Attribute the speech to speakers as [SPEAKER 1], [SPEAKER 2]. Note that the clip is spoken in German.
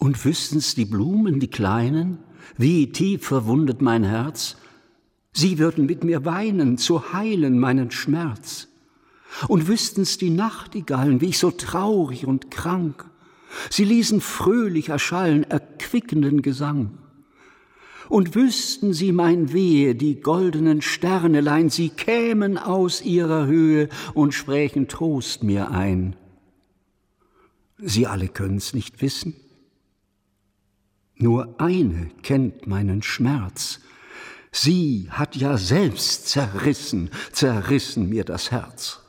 [SPEAKER 1] Und wüssten's die Blumen, die Kleinen, wie tief verwundet mein Herz, sie würden mit mir weinen, zu heilen meinen Schmerz. Und wüssten's die Nachtigallen, wie ich so traurig und krank, sie ließen fröhlich erschallen erquickenden Gesang. Und wüssten sie mein Wehe, die goldenen Sternelein, sie kämen aus ihrer Höhe und sprächen Trost mir ein. Sie alle können's nicht wissen. Nur eine kennt meinen Schmerz. Sie hat ja selbst zerrissen mir das Herz.